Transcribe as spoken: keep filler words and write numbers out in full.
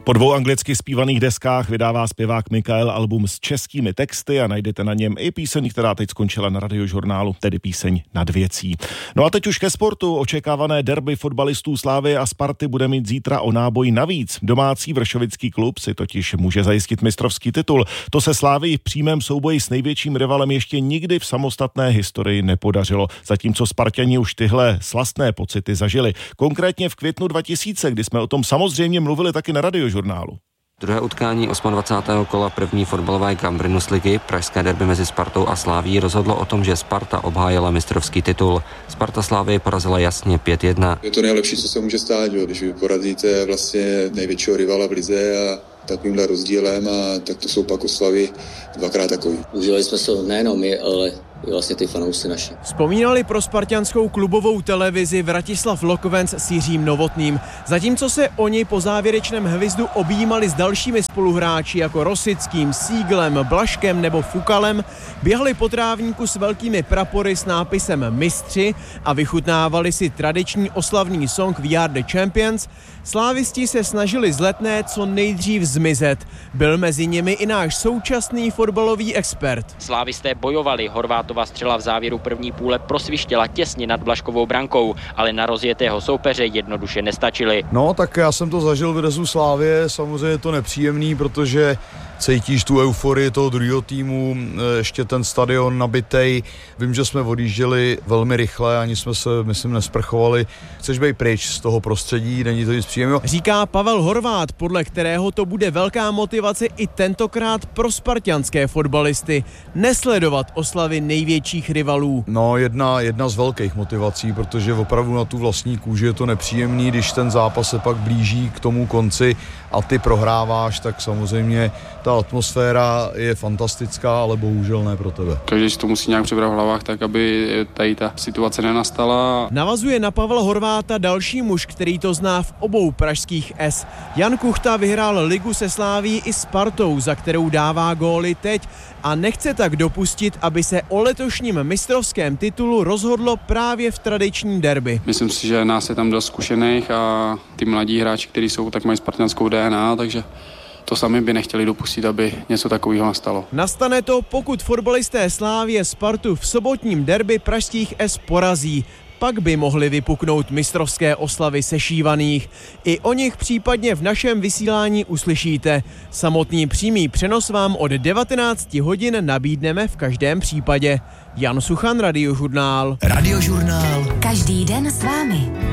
Po dvou anglicky zpívaných deskách vydává zpěvák Mikael album s českými texty a najdete na něm i píseň, která teď skončila na Radiožurnálu, tedy píseň Nad věcí. No a teď už ke sportu. Očekávané derby fotbalistů Slávy a Sparty bude mít zítra o náboj navíc. Domácí vršovický klub si totiž může zajistit mistrovský titul. To se Slávii v přímém souboji s největším rivalem ještě nikdy v samostatné historii nepodařilo. Zatímco Sparťani už tyhle slastné pocity zažili. Konkrétně v květnu dva tisíce, kdy jsme o tom samozřejmě mluvili taky na Radiožurnálu. Druhé utkání dvacátého osmého kola první fotbalové Gambrinus ligy, pražské derby mezi Spartou a Slavií, rozhodlo o tom, že Sparta obhájila mistrovský titul. Sparta Slavii porazila jasně pět jedna. Je to nejlepší, co se může stát, jo? Když vy porazíte vlastně největšího rivala v lize a takovýmhle rozdílem, a tak to jsou pak oslavy dvakrát takový. Užívali jsme se nejenom my, ale i vlastně ty fanoušci naši. Vzpomínali pro spartianskou klubovou televizi Vratislav Lokvenc s Jiřím Novotným. Zatímco se oni po závěrečném hvizdu objímali s dalšími spoluhráči jako Rosickým, Síglem, Blaškem nebo Fukalem, běhali po trávníku s velkými prapory s nápisem Mistři a vychutnávali si tradiční oslavný song We Are the Champions, slávisti se snažili z Letné co nejdřív zmizet. Byl mezi nimi i náš současný fotbalový expert. Slávisté bojovali, Horvátova střela v závěru první půle prosvištěla těsně nad Blaškovou brankou, ale na rozjetého soupeře jednoduše nestačili. No, tak já jsem to zažil v dresu Slávie, samozřejmě je to nepříjemný, protože cítíš tu euforii toho druhého týmu, ještě ten stadion nabitej. Vím, že jsme odjížděli velmi rychle, ani jsme se, myslím, nesprchovali. Chceš být pryč z toho prostředí, není to nic příjemného. Říká Pavel Horvát, podle kterého to bude velká motivace i tentokrát pro spartianské fotbalisty. Nesledovat oslavy největších rivalů. No, jedna, jedna z velkých motivací, protože opravdu na tu vlastní kůži je to nepříjemný, když ten zápas se pak blíží k tomu konci a ty prohráváš, tak samozřejmě ta atmosféra je fantastická, ale bohužel ne pro tebe. Každý si to musí nějak přebrat v hlavách, tak aby tady ta situace nenastala. Navazuje na Pavla Horváta další muž, který to zná v obou pražských S. Jan Kuchta vyhrál ligu se Slavií i Spartou, za kterou dává góly teď a nechce tak dopustit, aby se o letošním mistrovském titulu rozhodlo právě v tradiční derby. Myslím si, že nás je tam dost zkušených a ty mladí hráči, kteří jsou, tak mají spartanskou D N A, takže to sami by nechtěli dopustit, aby něco takového nastalo. Nastane to, pokud fotbalisté Slávie Spartu v sobotním derby pražských S porazí. Pak by mohly vypuknout mistrovské oslavy sešívaných. I o nich případně v našem vysílání uslyšíte. Samotný přímý přenos vám od devatenácti hodin nabídneme v každém případě. Jan Suchan, Radiožurnál. Radiožurnál. Každý den s vámi.